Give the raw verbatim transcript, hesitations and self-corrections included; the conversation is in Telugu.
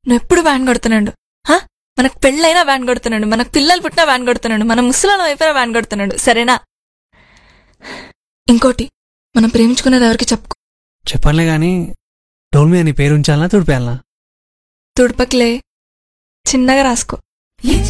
నువ్వు ఎప్పుడు వ్యాన్ కొడుతున్నాడు. హా, మనకు పెళ్ళైనా వ్యాన్ కొడుతున్నాడు, మనకు పిల్లలు పుట్టినా వ్యాన్ కొడుతున్నాడు, మన ముసలాలం అయిపోయినా వ్యాన్ కొడుతున్నాడు. సరేనా? ఇంకోటి, మనం ప్రేమించుకునేది ఎవరికి చెప్పుకో. చెప్పనులే గాని డోల్ మీద నీ పేరు ఉంచాలనా తుడిపేయాలనా? తుడపకిలే, చిన్నగా రాసుకో.